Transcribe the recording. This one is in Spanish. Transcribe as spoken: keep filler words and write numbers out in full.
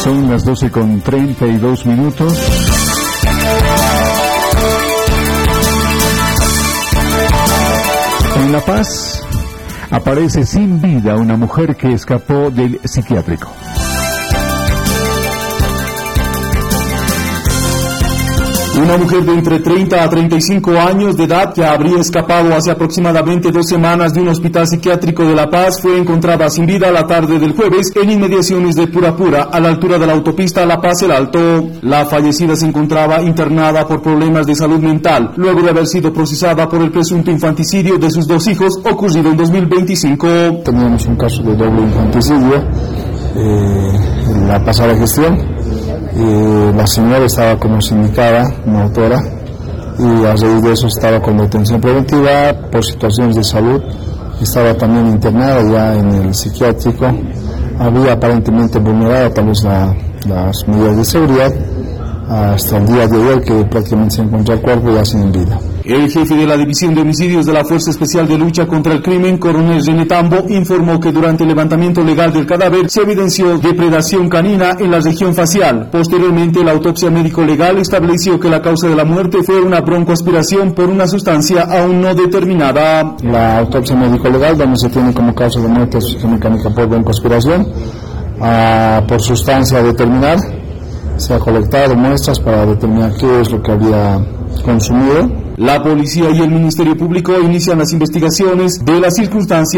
Son las doce con treinta y dos minutos. En La Paz aparece sin vida una mujer que escapó del psiquiátrico. Una mujer de entre treinta a treinta y cinco años de edad que habría escapado hace aproximadamente dos semanas de un hospital psiquiátrico de La Paz fue encontrada sin vida la tarde del jueves en inmediaciones de Purapura, a la altura de la autopista La Paz-El Alto. La fallecida se encontraba internada por problemas de salud mental, luego de haber sido procesada por el presunto infanticidio de sus dos hijos ocurrido en dos mil veinticinco. Teníamos un caso de doble infanticidio eh, en la pasada gestión. Eh, la señora estaba como sindicada, una autora, y a raíz de eso estaba con detención preventiva por situaciones de salud. Estaba también internada ya en el psiquiátrico. Había aparentemente vulnerado tal vez la, las medidas de seguridad hasta el día de hoy, que prácticamente se encontró el cuerpo ya sin vida. El jefe de la División de Homicidios de la Fuerza Especial de Lucha contra el Crimen, coronel René Tambo, informó que durante el levantamiento legal del cadáver se evidenció depredación canina en la región facial. Posteriormente, la autopsia médico-legal estableció que la causa de la muerte fue una broncoaspiración por una sustancia aún no determinada. La autopsia médico-legal, donde se tiene como causa de muerte mecánica por broncoaspiración, uh, por sustancia a determinar, se ha colectado muestras para determinar qué es lo que había consumido. La policía y el Ministerio Público inician las investigaciones de las circunstancias